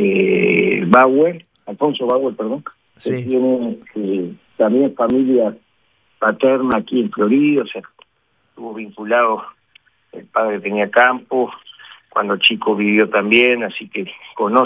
Alfonso Bauer, perdón, que Sí. tiene también familia paterna aquí en Florida, o sea, estuvo vinculado, el padre tenía campo, cuando chico vivió también, así que conoce